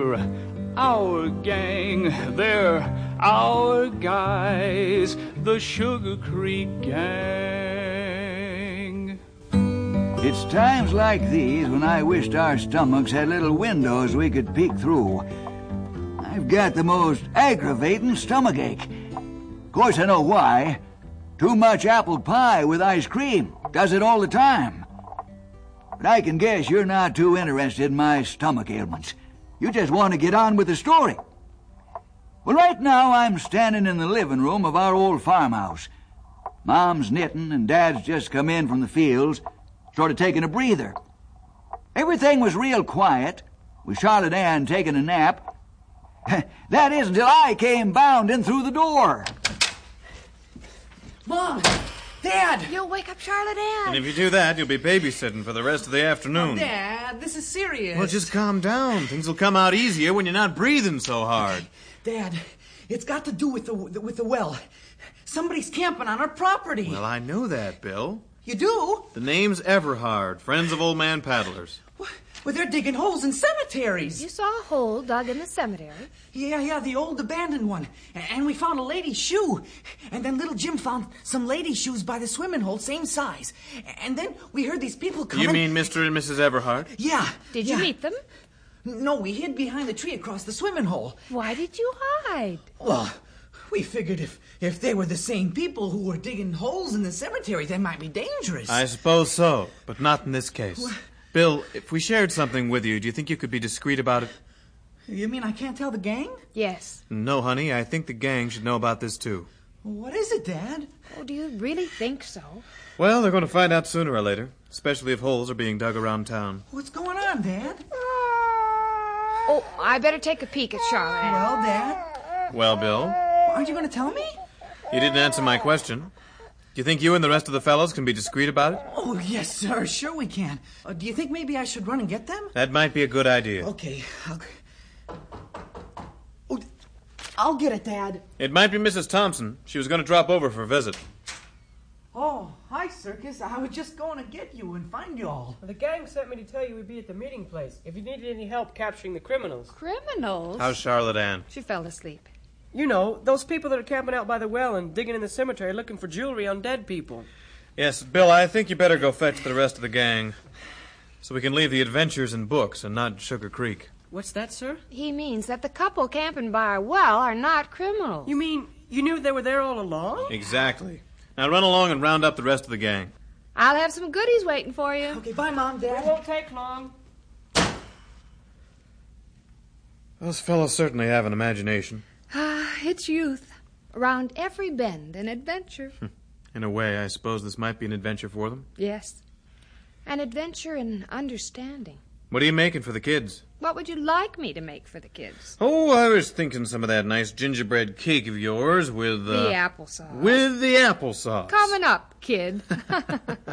They're our gang, they're our guys, the Sugar Creek Gang. It's times like these when I wished our stomachs had little windows we could peek through. I've got the most aggravating stomachache. Of course I know why. Too much apple pie with ice cream does it all the time. But I can guess you're not too interested in my stomach ailments. You just want to get on with the story. Well, right now I'm standing in the living room of our old farmhouse. Mom's knitting and Dad's just come in from the fields, sort of taking a breather. Everything was real quiet, with Charlotte Ann taking a nap. That is until I came bounding through the door. Mom! Dad! You'll wake up Charlotte Ann. And if you do that, you'll be babysitting for the rest of the afternoon. Oh, Dad, this is serious. Well, just calm down. Things will come out easier when you're not breathing so hard. Dad, it's got to do with the well. Somebody's camping on our property. Well, I know that, Bill. You do? The name's Everhard, Friends of Old Man Paddlers. Well, they're digging holes in cemeteries. You saw a hole dug in the cemetery? Yeah, the old abandoned one. And we found a lady's shoe. And then little Jim found some lady's shoes by the swimming hole, same size. And then we heard these people coming. You mean Mr. and Mrs. Everhard? Yeah. Did you meet them? No, we hid behind the tree across the swimming hole. Why did you hide? Well, we figured if they were the same people who were digging holes in the cemetery, they might be dangerous. I suppose so, but not in this case. What? Bill, if we shared something with you, do you think you could be discreet about it? You mean I can't tell the gang? Yes. No, honey, I think the gang should know about this, too. What is it, Dad? Oh, do you really think so? Well, they're going to find out sooner or later, especially if holes are being dug around town. What's going on, Dad? Oh, I better take a peek at Charlotte Ann. Well, Dad? Well, Bill? Aren't you going to tell me? You didn't answer my question. Do you think you and the rest of the fellows can be discreet about it? Oh, yes, sir. Sure we can. Do you think maybe I should run and get them? That might be a good idea. Okay. I'll get it, Dad. It might be Mrs. Thompson. She was going to drop over for a visit. Oh, hi, Circus. I was just going to get you and find you all. Well, the gang sent me to tell you we'd be at the meeting place if you needed any help capturing the criminals. Criminals? How's Charlotte Ann? She fell asleep. You know, those people that are camping out by the well and digging in the cemetery looking for jewelry on dead people. Yes, Bill, I think you better go fetch the rest of the gang so we can leave the adventures in books and not Sugar Creek. What's that, sir? He means that the couple camping by our well are not criminals. You mean you knew they were there all along? Exactly. Now run along and round up the rest of the gang. I'll have some goodies waiting for you. Okay, bye, Mom, Dad. It won't take long. Those fellows certainly have an imagination. It's youth. Around every bend, an adventure. In a way, I suppose this might be an adventure for them. Yes. An adventure in understanding. What are you making for the kids? What would you like me to make for the kids? Oh, I was thinking some of that nice gingerbread cake of yours with... the applesauce. With the applesauce. Coming up, kid.